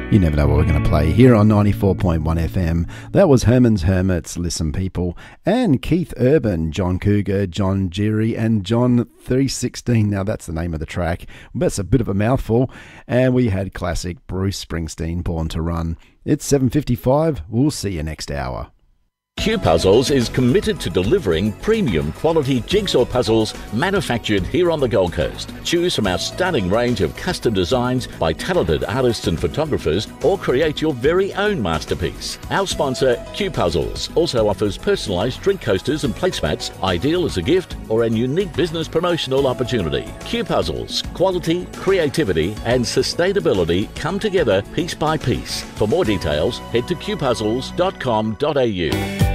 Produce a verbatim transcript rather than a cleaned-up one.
You never know what we're going to play here on ninety-four point one F M. That was Herman's Hermits, Listen People, and Keith Urban, John Cougar, John Geary, and John three sixteen. Now that's the name of the track. That's a bit of a mouthful. And we had classic Bruce Springsteen, Born to Run. It's seven fifty-five. We'll see you next hour. Q Puzzles is committed to delivering premium quality jigsaw puzzles manufactured here on the Gold Coast. Choose from our stunning range of custom designs by talented artists and photographers, or create your very own masterpiece. Our sponsor, Q Puzzles, also offers personalised drink coasters and placemats, ideal as a gift or a unique business promotional opportunity. Q Puzzles, quality, creativity and sustainability come together piece by piece. For more details, head to q puzzles dot com dot a u.